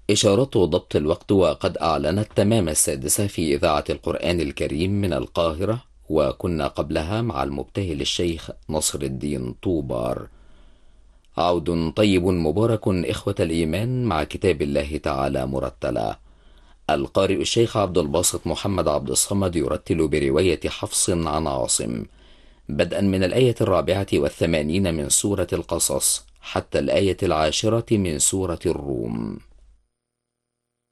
إشارة ضبط الوقت، وقد أعلنت تمام 6 في إذاعة القرآن الكريم من القاهرة، وكنا قبلها مع المبتهل الشيخ نصر الدين طوبار. عود طيب مبارك إخوة الإيمان مع كتاب الله تعالى مرتلا. القارئ الشيخ عبد الباسط محمد عبد الصمد يرتل برواية حفص عن عاصم، بدءا من الآية 84 من سورة القصص حتى الآية 10 من سورة الروم.